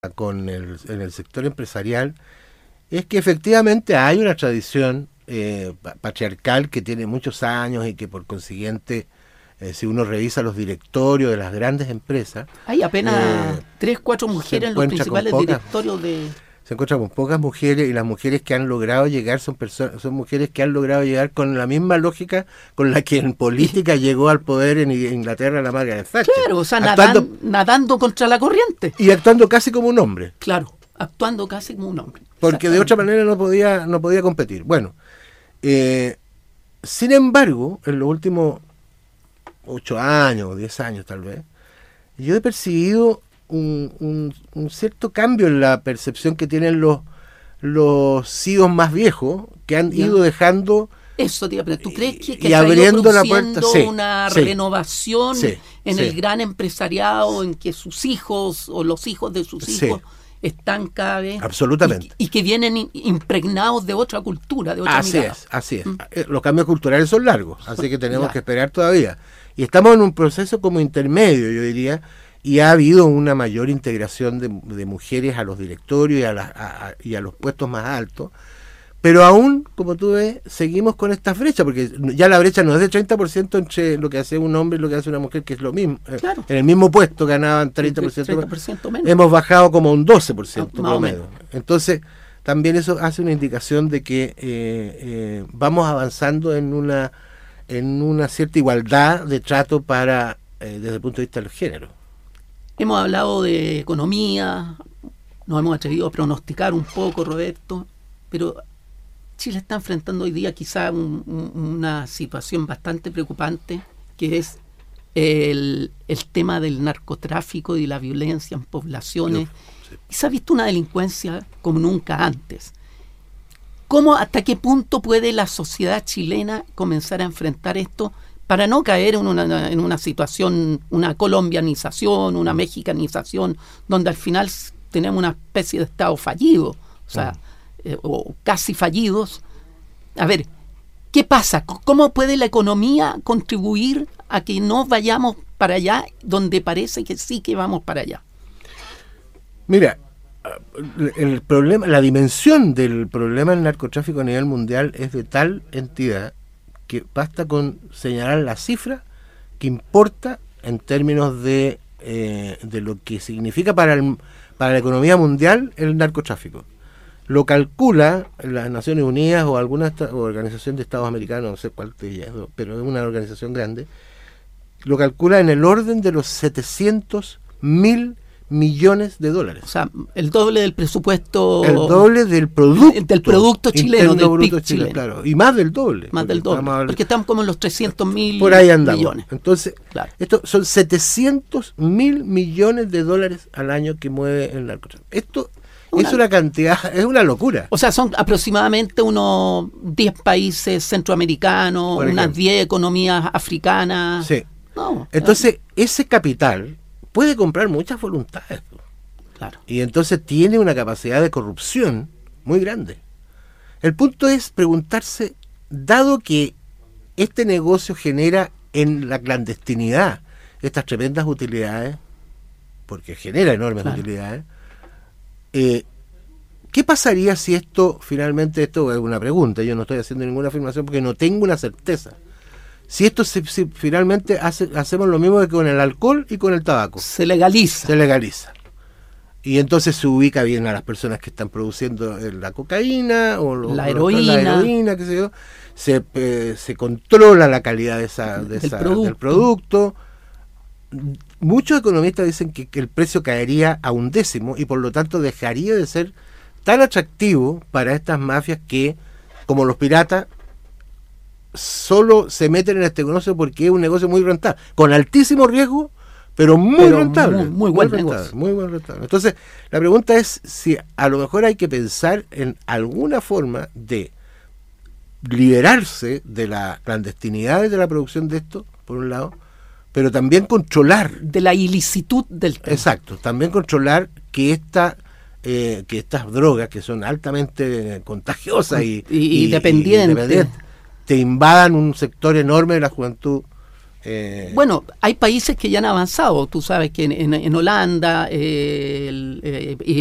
en el sector empresarial es que efectivamente hay una tradición patriarcal que tiene muchos años y que por consiguiente, si uno revisa los directorios de las grandes empresas, hay apenas 3-4 mujeres en los principales directorios de... Se encuentra con pocas mujeres, y las mujeres que han logrado llegar son mujeres que han logrado llegar con la misma lógica con la que en política llegó al poder en Inglaterra la Margaret Thatcher. Claro, o sea, nadando contra la corriente. Y actuando casi como un hombre. Claro, actuando casi como un hombre. Porque de otra manera no podía competir. Bueno, sin embargo, en los últimos 8 años, 10 años tal vez, yo he percibido un cierto cambio en la percepción que tienen los CEOs más viejos, que han ido dejando... Eso, tío, pero ¿tú crees que y abriendo la puerta, una renovación en el gran empresariado, en que sus hijos o los hijos de sus hijos están cada vez... Absolutamente. Y que vienen impregnados de otra cultura, de otra mirada? Así es. Los cambios culturales son largos, así que tenemos que esperar todavía. Y estamos en un proceso como intermedio, yo diría, y ha habido una mayor integración de mujeres a los directorios y a los puestos más altos, pero aún, como tú ves, seguimos con estas brechas, porque ya la brecha no es de 30% entre lo que hace un hombre y lo que hace una mujer, que es lo mismo. Claro. En el mismo puesto ganaban 30% menos. Hemos bajado como un 12% promedio. Entonces, también eso hace una indicación de que vamos avanzando en una cierta igualdad de trato desde el punto de vista del género. Hemos hablado de economía, nos hemos atrevido a pronosticar un poco, Roberto, pero Chile está enfrentando hoy día quizá una situación bastante preocupante, que es el tema del narcotráfico y la violencia en poblaciones. Y se ha visto una delincuencia como nunca antes. ¿Hasta qué punto puede la sociedad chilena comenzar a enfrentar esto para no caer en una situación, una colombianización, una mexicanización, donde al final tenemos una especie de Estado fallido, o casi fallidos? A ver, ¿qué pasa? ¿Cómo puede la economía contribuir a que no vayamos para allá, donde parece que sí que vamos para allá? Mira, el problema, la dimensión del problema del narcotráfico a nivel mundial es de tal entidad que basta con señalar la cifra que importa en términos de lo que significa para la economía mundial el narcotráfico. Lo calcula las Naciones Unidas o alguna organización de Estados Americanos, no sé cuál de ellas, pero es una organización grande, lo calcula en el orden de los 700.000 millones de dólares. O sea, el doble del presupuesto. El doble del producto. Del producto chileno, del PIB chileno. Claro, y más del doble. Más del doble. Porque estamos como en los 300.000 por ahí andamos. Millones. Entonces, esto son 700.000 millones de dólares al año que mueve el narcotráfico. Esto es una cantidad, es una locura. O sea, son aproximadamente unos 10 países centroamericanos, unas 10 economías africanas. Sí. Entonces, ese capital puede comprar muchas voluntades. Claro. Y entonces tiene una capacidad de corrupción muy grande. El punto es preguntarse, dado que este negocio genera en la clandestinidad estas tremendas utilidades, porque genera enormes utilidades, ¿qué pasaría si esto es una pregunta? Yo no estoy haciendo ninguna afirmación porque no tengo una certeza. Si esto si finalmente hacemos lo mismo que con el alcohol y con el tabaco. Se legaliza. Y entonces se ubica bien a las personas que están produciendo la cocaína o la heroína, qué sé yo. Se controla la calidad del producto. Muchos economistas dicen que el precio caería a 1/10 y por lo tanto dejaría de ser tan atractivo para estas mafias que, como los piratas, solo se meten en este negocio porque es un negocio muy rentable, con altísimo riesgo, pero muy rentable. Muy buen negocio. Muy buen rentable. Entonces, la pregunta es si a lo mejor hay que pensar en alguna forma de liberarse de la clandestinidad de la producción de esto, por un lado, pero también controlar. De la ilicitud del tema. Exacto, también controlar que estas drogas, que son altamente contagiosas y dependientes, te invadan un sector enorme de la juventud Bueno, hay países que ya han avanzado. Tú sabes que en Holanda